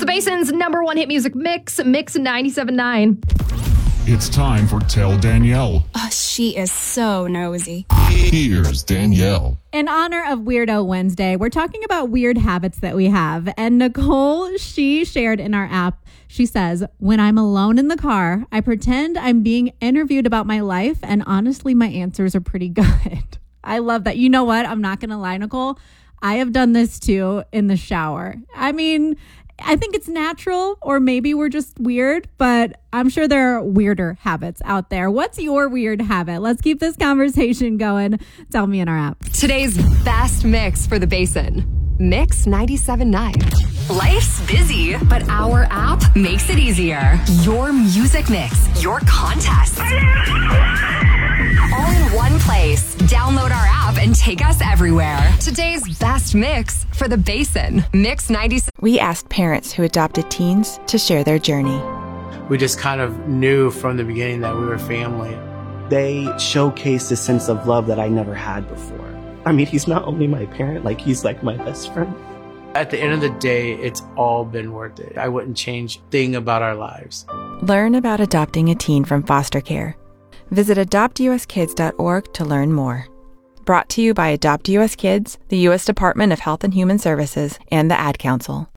the Basin's number one hit music mix, Mix 97.9. It's time for Tell Danielle. Oh, she is so nosy. Here's Danielle. In honor of Weirdo Wednesday, we're talking about weird habits that we have. And Nicole, she shared in our app, she says, when I'm alone in the car, I pretend I'm being interviewed about my life. And honestly, my answers are pretty good. I love that. You know what? I'm not going to lie, Nicole. I have done this too in the shower. I mean, I think it's natural, or maybe we're just weird, but I'm sure there are weirder habits out there. What's your weird habit? Let's keep this conversation going. Tell me in our app. Today's best mix for the Basin. Mix 97.9. Life's busy, but our app makes it easier. Your music mix, your contest. All in one place. Download our app and take us everywhere. Today's best mix for the Basin. Mix 97. We asked parents who adopted teens to share their journey. We just kind of knew from the beginning that we were family. They showcased a sense of love that I never had before. I mean, he's not only my parent, he's like my best friend. At the end of the day, it's all been worth it. I wouldn't change a thing about our lives. Learn about adopting a teen from foster care. Visit adoptuskids.org to learn more. Brought to you by Adopt US Kids, the U.S. Department of Health and Human Services, and the Ad Council.